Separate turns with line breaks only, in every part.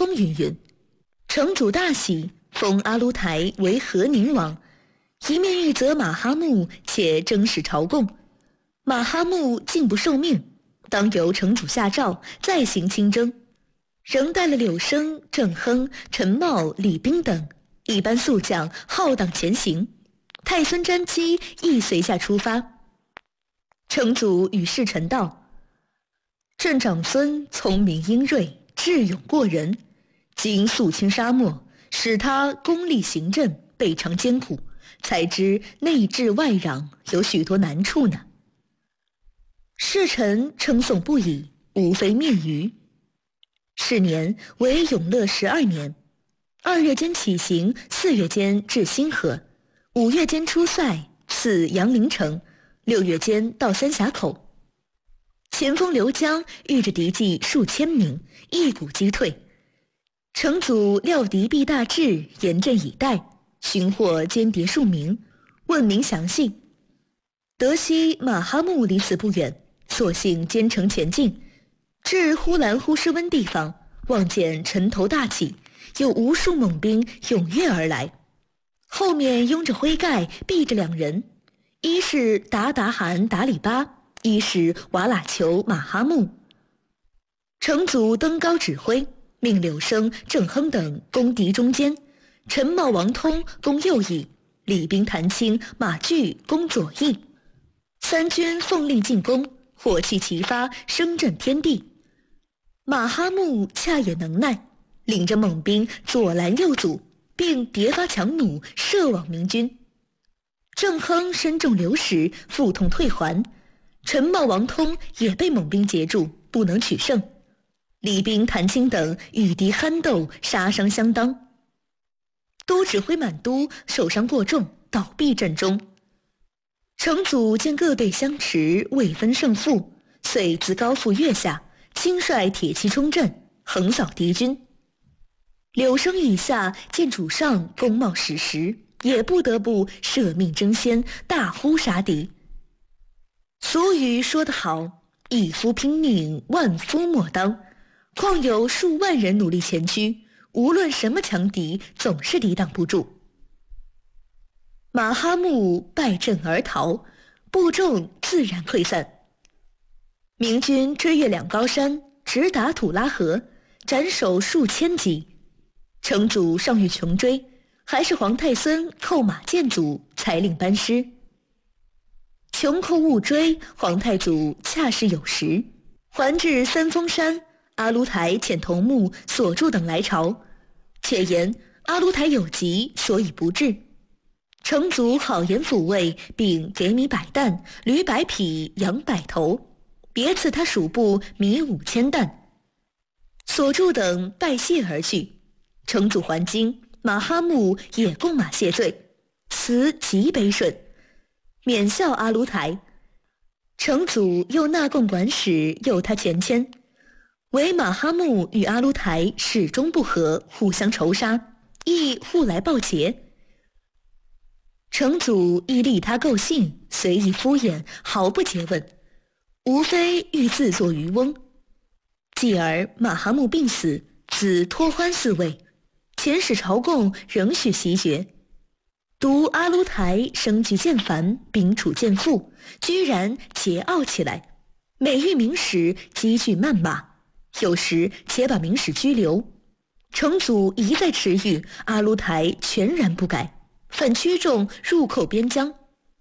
风云云。城主大喜，封阿卢台为和宁王，一面欲责马哈木，且征使朝贡。马哈木竟不受命，当由城主下诏再行亲征，仍带了柳生、郑亨、陈茂、李冰等一班宿将浩荡前行。太孙詹基亦随下出发。城主与侍臣道：朕长孙聪明英锐，智勇过人，经肃清沙漠，使他功力行政，备尝艰苦，才知内治外攘有许多难处呢。侍臣称颂不已，无非面语。是年为永乐12年，2月间起行，4月间至新河，5月间出塞，自阳陵城，6月间到三峡口。前锋刘江遇着敌骑数千名，一鼓击退。城主料敌必大至，严阵以待，寻获间谍数名，问明详细。得悉马哈木离此不远，索性兼程前进，至呼兰呼师温地方，望见城头大起，有无数猛兵踊跃而来，后面拥着灰盖，避着2人，一是达达汗达里巴，一是瓦剌酋马哈木。城主登高指挥，命柳生、郑亨等攻敌中间，陈茂、王通攻右翼，李冰、谭清、马巨攻左翼。三军奉令进攻，火气齐发，声震天地。马哈木恰也能耐，领着猛兵左拦右阻，并迭发强弩射往明军。郑亨身中流矢，腹痛退还，陈茂、王通也被猛兵截住，不能取胜。李冰、谭清等与敌酣斗，杀伤相当。都指挥满都受伤过重，倒闭阵中。城主见各队相持，未分胜负，遂自高阜跃下，亲率铁骑冲阵，横扫敌军。柳生以下见主上功冒史实，也不得不舍命争先，大呼杀敌。俗语说得好，一夫拼命，万夫莫当，况有数万人努力前驱，无论什么强敌，总是抵挡不住。马哈木败阵而逃，部众自然溃散。明军追越2高山，直达土拉河，斩首数千级。城主尚欲穷追，还是皇太孙扣马建祖才令班师。穷寇误追，皇太祖恰是有时，还至三峰山，阿卢台遣头目所住等来朝，且言阿卢台有疾，所以不至。城主好言抚慰，并给米100担，驴100匹，羊100头，别赐他属部米5000担。所住等拜谢而去。城主还京，马哈木也供马谢罪，辞极悲顺，免效阿卢台。城主又纳贡管使诱他前迁，唯马哈木与阿卢台始终不和，互相仇杀，亦互来报捷。城主亦立他构信，随意敷衍，毫不诘问，无非欲自作渔翁。继而马哈木病死，子托欢嗣位，遣使朝贡仍许袭爵。独阿卢台生具渐繁，兵处渐富，居然桀骜起来，每遇明使积聚谩骂，有时且把明使拘留。城主一再持谕，阿卢台全然不改，反驱众入寇边疆。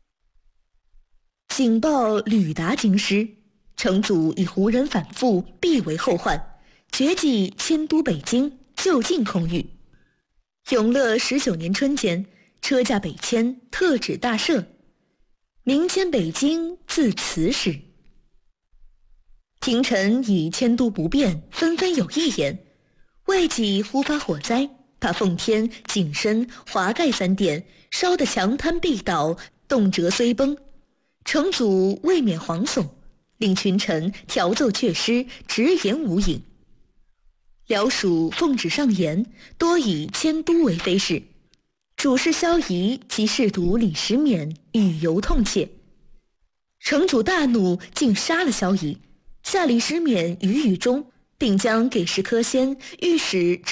警报屡达京师，城主以胡人反复，必为后患，决计迁都北京，就近空域。永乐19年春间，车驾北迁，特旨大赦，明迁北京，自此始。廷臣以迁都不便，纷纷有异言。未几忽发火灾，把奉天、景深、华盖3殿烧得墙坍壁倒，动辄虽崩。城主未免惶悚，令群臣调奏阙师，直言无影。辽属奉旨上言，多以迁都为非事。主事萧仪及侍读李时勉语尤痛切。城主大怒，竟杀了萧仪，下李时勉于狱中，并将给事科先御史